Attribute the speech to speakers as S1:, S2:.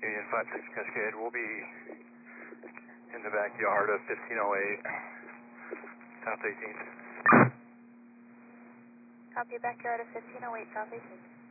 S1: Union 56 Cascade, we'll be in the backyard of 1508 South 18th.
S2: Copy, backyard of 1508 South 18th.